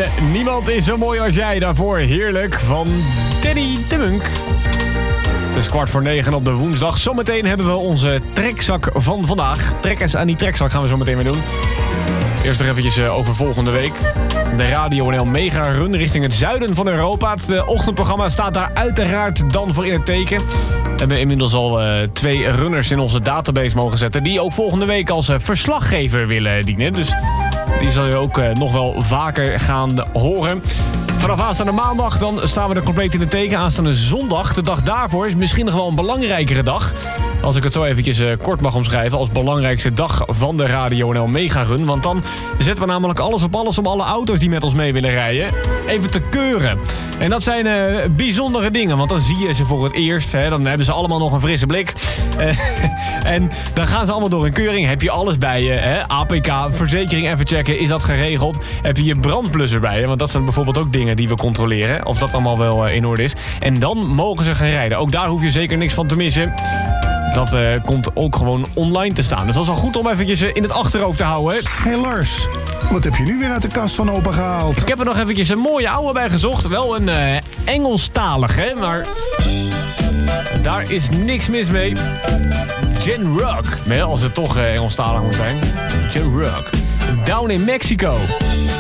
niemand is zo mooi als jij. Daarvoor heerlijk van Danny de Munk. Het is 8:45 op de woensdag. Zometeen hebben we onze trekzak van vandaag. Trekkers aan die trekzak gaan we zo meteen weer doen. Eerst nog eventjes over volgende week. De Radio NL Mega Run richting het zuiden van Europa. Het ochtendprogramma staat daar uiteraard dan voor in het teken. We hebben inmiddels al 2 runners in onze database mogen zetten... die ook volgende week als verslaggever willen dienen. Dus die zal je ook nog wel vaker gaan horen. Vanaf aanstaande maandag dan staan we er compleet in het teken. Aanstaande zondag, de dag daarvoor, is misschien nog wel een belangrijkere dag. Als ik het zo eventjes kort mag omschrijven... als belangrijkste dag van de Radio NL Mega Run. Want dan zetten we namelijk alles op alles... om alle auto's die met ons mee willen rijden even te keuren. En dat zijn bijzondere dingen. Want dan zie je ze voor het eerst. Hè, dan hebben ze allemaal nog een frisse blik. En dan gaan ze allemaal door een keuring. Heb je alles bij je. Hè? APK, verzekering even checken. Is dat geregeld? Heb je je brandblusser bij je? Want dat zijn bijvoorbeeld ook dingen die we controleren. Of dat allemaal wel in orde is. En dan mogen ze gaan rijden. Ook daar hoef je zeker niks van te missen. Dat komt ook gewoon online te staan. Dus dat is wel goed om eventjes in het achterhoofd te houden. Hey Lars, wat heb je nu weer uit de kast van opa gehaald? Ik heb er nog eventjes een mooie oude bij gezocht. Wel een Engelstalig, hè. Maar daar is niks mis mee. Jen Rock. Als het toch Engelstalig moet zijn. Jen Rock. Down in Mexico.